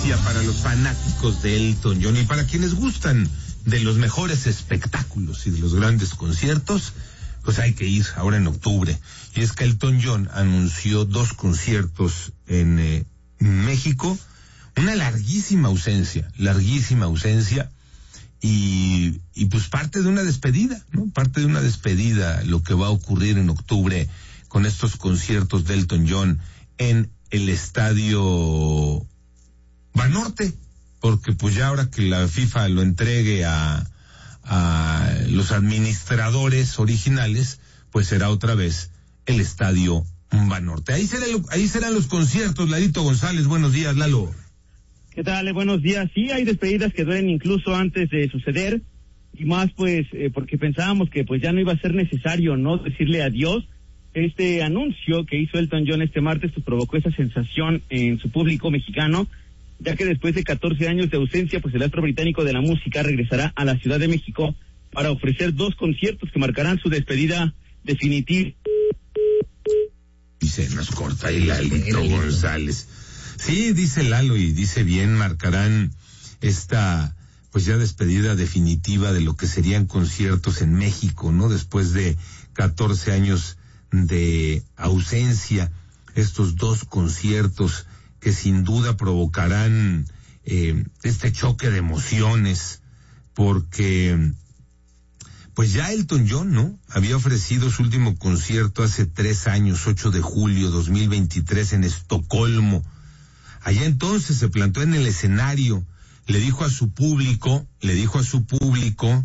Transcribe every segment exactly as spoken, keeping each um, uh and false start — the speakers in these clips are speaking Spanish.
ausencia para los fanáticos de Elton John y para quienes gustan de los mejores espectáculos y de los grandes conciertos, pues hay que ir ahora en octubre. Y es que Elton John anunció dos conciertos en eh, México, una larguísima ausencia, larguísima ausencia, y, y pues parte de una despedida, ¿no? Parte de una despedida lo que va a ocurrir en octubre con estos conciertos de Elton John en el estadio Banorte, porque pues ya ahora que la FIFA lo entregue a, a los administradores originales, pues será otra vez el estadio Banorte. Ahí será, ahí serán los conciertos. Lalito González, buenos días, Lalo. ¿Qué tal? Buenos días. Sí, hay despedidas que duelen incluso antes de suceder, y más pues eh, porque pensábamos que pues ya no iba a ser necesario, ¿no?, decirle adiós. Este anuncio que hizo Elton John este martes pues provocó esa sensación en su público mexicano, ya que después de catorce años de ausencia, pues el astro británico de la música regresará a la Ciudad de México para ofrecer dos conciertos que marcarán su despedida definitiva. Y se nos corta ahí Lalito González. Sí, dice Lalo y dice bien, marcarán esta pues ya despedida definitiva de lo que serían conciertos en México, ¿no? Después de catorce años de ausencia, estos dos conciertos que sin duda provocarán eh, este choque de emociones, porque pues ya Elton John, ¿no?, había ofrecido su último concierto hace tres años, ocho de julio dos mil veintitrés, en Estocolmo. Allá entonces se plantó en el escenario, le dijo a su público, le dijo a su público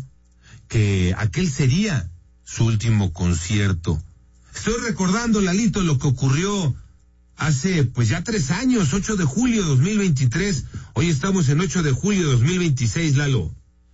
que aquel sería su último concierto. Estoy recordando, Lalito, lo que ocurrió hace pues ya tres años, ocho de julio de dos mil veintitrés. Hoy estamos en ocho de julio de dos mil veintiséis, Lalo.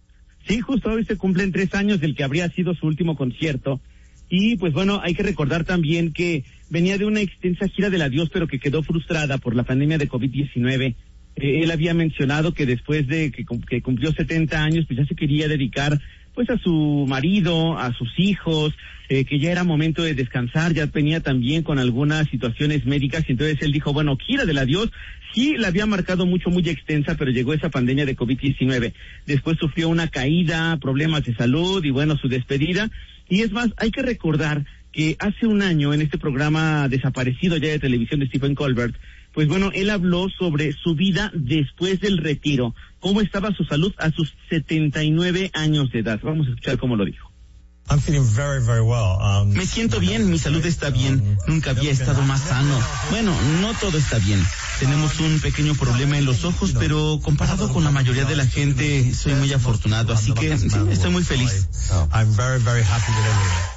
Sí, justo hoy se cumplen tres años del que habría sido su último concierto. Y pues bueno, hay que recordar también que venía de una extensa gira del adiós, pero que quedó frustrada por la pandemia de COVID diecinueve. Eh, él había mencionado que después de que, que cumplió setenta años, pues ya se quería dedicar pues a su marido, a sus hijos, eh, que ya era momento de descansar, ya venía también con algunas situaciones médicas, y entonces él dijo, bueno, gira del adiós, sí la había marcado mucho, muy extensa, pero llegó esa pandemia de COVID diecinueve. Después sufrió una caída, problemas de salud, y bueno, su despedida. Y es más, hay que recordar que hace un año, en este programa desaparecido ya de televisión de Stephen Colbert, pues bueno, él habló sobre su vida después del retiro, cómo estaba su salud a sus setenta y nueve años de edad. Vamos a escuchar cómo lo dijo. I'm feeling very, very well. Um, Me siento bien, mi salud está bien, nunca había estado más sano. Bueno, no todo está bien. Tenemos un pequeño problema en los ojos, pero comparado con la mayoría de la gente, soy muy afortunado, así que sí, estoy muy feliz. I'm very, very happy with everything.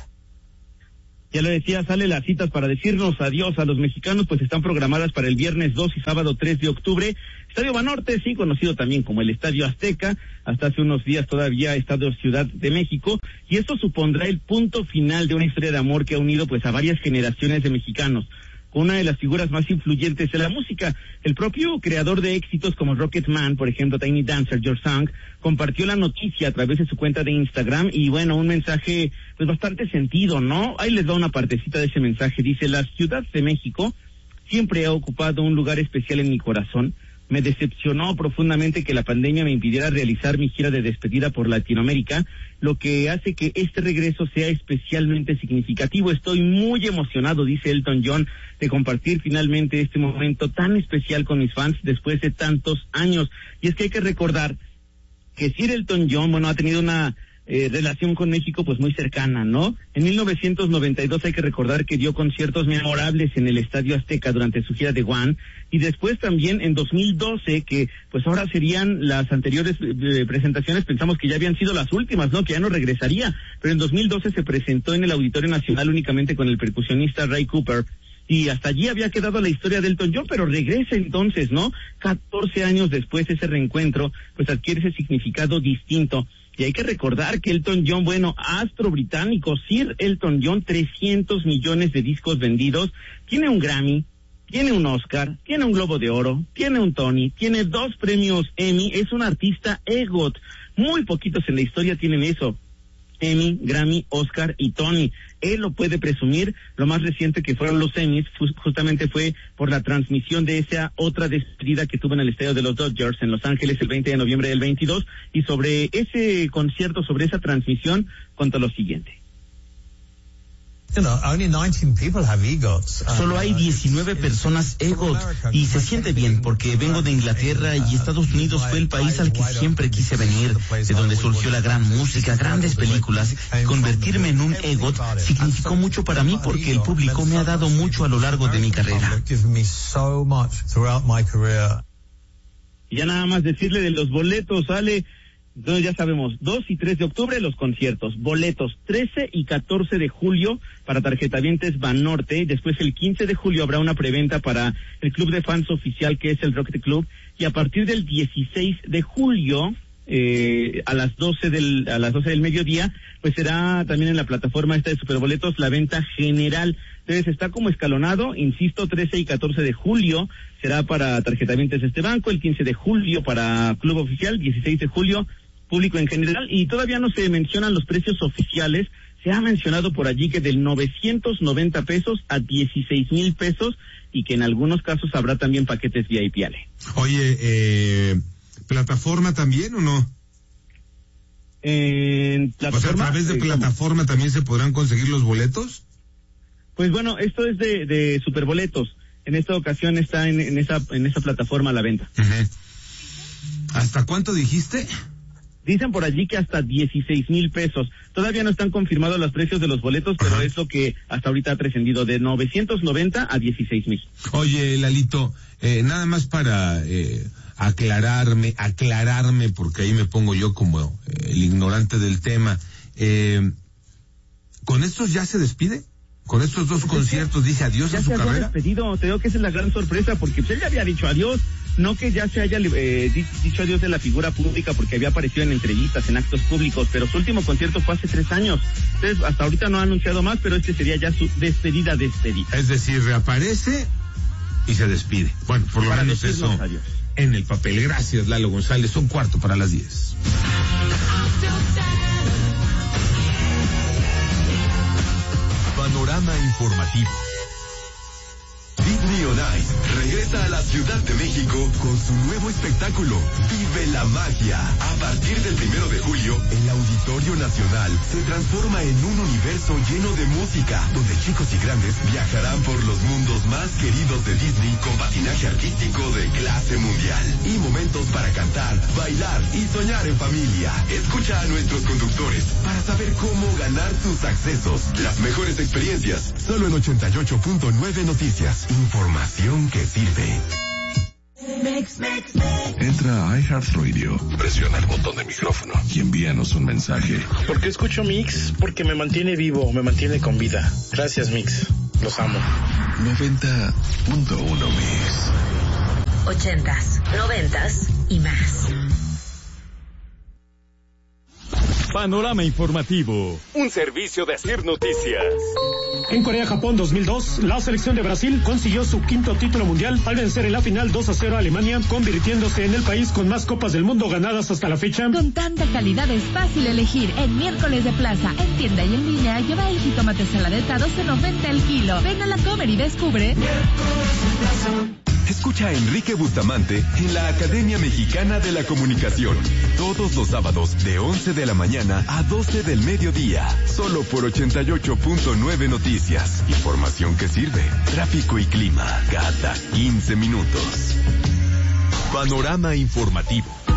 Ya lo decía, sale las citas para decirnos adiós a los mexicanos, pues están programadas para el viernes dos y sábado tres de octubre. Estadio Banorte, sí, conocido también como el Estadio Azteca, hasta hace unos días todavía Estadio Ciudad de México, y esto supondrá el punto final de una historia de amor que ha unido pues a varias generaciones de mexicanos, con una de las figuras más influyentes de la música. El propio creador de éxitos como Rocketman, por ejemplo, Tiny Dancer, Your Song, compartió la noticia a través de su cuenta de Instagram, y bueno, un mensaje pues bastante sentido, ¿no? Ahí les da una partecita de ese mensaje. Dice: la Ciudad de México siempre ha ocupado un lugar especial en mi corazón. Me decepcionó profundamente que la pandemia me impidiera realizar mi gira de despedida por Latinoamérica, lo que hace que este regreso sea especialmente significativo. Estoy muy emocionado, dice Elton John, de compartir finalmente este momento tan especial con mis fans después de tantos años. Y es que hay que recordar que Sir Elton John, bueno, ha tenido una eh, relación con México pues muy cercana, ¿no? En mil novecientos noventa y dos hay que recordar que dio conciertos memorables en el Estadio Azteca durante su gira de One, y después también en dos mil doce, que pues ahora serían las anteriores eh, presentaciones, pensamos que ya habían sido las últimas, ¿no?, que ya no regresaría, pero en dos mil doce se presentó en el Auditorio Nacional únicamente con el percusionista Ray Cooper, y hasta allí había quedado la historia de Elton John, pero regresa entonces, ¿no? catorce años después, ese reencuentro pues adquiere ese significado distinto. Y hay que recordar que Elton John, bueno, astro británico, Sir Elton John, trescientos millones de discos vendidos, tiene un Grammy, tiene un Oscar, tiene un Globo de Oro, tiene un Tony, tiene dos premios Emmy, es un artista EGOT. Muy poquitos en la historia tienen eso. Emmy, Grammy, Oscar y Tony. Él lo puede presumir. Lo más reciente que fueron los Emmys justamente fue por la transmisión de esa otra despedida que tuvo en el estadio de los Dodgers en Los Ángeles el veinte de noviembre del veintidós, y sobre ese concierto, sobre esa transmisión, contó lo siguiente. You know, only nineteen people have EGOTs. Solo hay diecinueve personas EGOT y se siente bien porque vengo de Inglaterra y Estados Unidos fue el país al que siempre quise venir, de donde surgió la gran música, grandes películas. Convertirme en un EGOT significó mucho para mí porque el público me ha dado mucho a lo largo de mi carrera. Y ya nada más decirle de los boletos, sale. Entonces ya sabemos, dos y tres de octubre los conciertos, boletos trece y catorce de julio para tarjetavientes Banorte, después el quince de julio habrá una preventa para el club de fans oficial que es el Rocket Club, y a partir del dieciséis de julio eh, a las doce del a las doce del mediodía, pues será también en la plataforma esta de Superboletos la venta general. Entonces está como escalonado, insisto, trece y catorce de julio será para tarjetavientes de este banco, el quince de julio para club oficial, dieciséis de julio público en general, y todavía no se mencionan los precios oficiales. Se ha mencionado por allí que del novecientos noventa pesos a dieciséis mil pesos, y que en algunos casos habrá también paquetes V I P. Ale. Oye, eh, ¿plataforma también o no? En plataforma, o sea, a través de eh, plataforma también se podrán conseguir los boletos. Pues bueno, esto es de, de Superboletos. En esta ocasión está en, en esa en esa plataforma a la venta. Uh-huh. ¿Hasta cuánto dijiste? Dicen por allí que hasta dieciséis mil pesos. Todavía no están confirmados los precios de los boletos, pero uh-huh. es lo que hasta ahorita ha trascendido, de novecientos noventa a dieciséis mil. Oye, Lalito, eh, nada más para eh, aclararme, aclararme, porque ahí me pongo yo como eh, el ignorante del tema. Eh, ¿Con estos ya se despide? ¿Con estos dos pues conciertos dice adiós a su carrera? Ya se había despedido, te digo que esa es la gran sorpresa, porque pues él ya había dicho adiós. No que ya se haya eh, dicho adiós de la figura pública, porque había aparecido en entrevistas, en actos públicos, pero su último concierto fue hace tres años. Entonces, hasta ahorita no ha anunciado más, pero este sería ya su despedida, despedida. Es decir, reaparece y se despide. Bueno, por lo para menos eso adiós. En el papel. Gracias, Lalo González. Un cuarto para las diez. Panorama informativo. Disney on Ice regresa a la Ciudad de México con su nuevo espectáculo, Vive la Magia. A partir del primero de julio, el Auditorio Nacional se transforma en un universo lleno de música, donde chicos y grandes viajarán por los mundos más queridos de Disney con patinaje artístico de clase mundial y momentos para cantar, bailar y soñar en familia. Escucha a nuestros conductores para saber cómo ganar tus accesos. Las mejores experiencias, solo en ochenta y ocho punto nueve Noticias. Información que sirve. Entra a iHeartRadio, presiona el botón de micrófono y envíanos un mensaje. ¿Por qué escucho Mix? Porque me mantiene vivo, me mantiene con vida. Gracias, Mix. Los amo. noventa punto uno Mix. Ochentas, noventas y más. Panorama informativo. Un servicio de Asir Noticias. En Corea-Japón dos mil dos, la selección de Brasil consiguió su quinto título mundial al vencer en la final dos a cero a Alemania, convirtiéndose en el país con más copas del mundo ganadas hasta la fecha. Con tanta calidad es fácil elegir. En Miércoles de Plaza, en tienda y en línea, lleva el jitomate saladeta a doce noventa el kilo. Ven a la Comer y descubre. Escucha a Enrique Bustamante en la Academia Mexicana de la Comunicación. Todos los sábados de once de la mañana a doce del mediodía. Solo por ochenta y ocho punto nueve Noticias. Información que sirve. Tráfico y clima cada quince minutos. Panorama informativo.